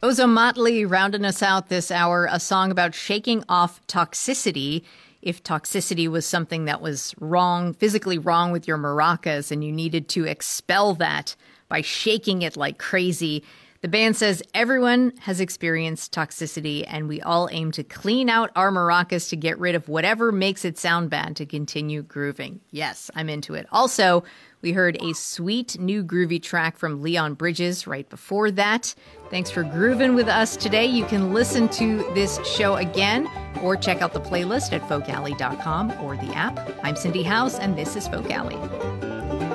Motley rounding us out this hour, a song about shaking off toxicity. If toxicity was something that was wrong, physically wrong with your maracas, and you needed to expel that by shaking it like crazy. The band says everyone has experienced toxicity, and we all aim to clean out our maracas to get rid of whatever makes it sound bad to continue grooving. Yes, I'm into it. Also, we heard a sweet new groovy track from Leon Bridges right before that. Thanks for grooving with us today. You can listen to this show again or check out the playlist at folkalley.com or the app. I'm Cindy House, and this is Folk Alley.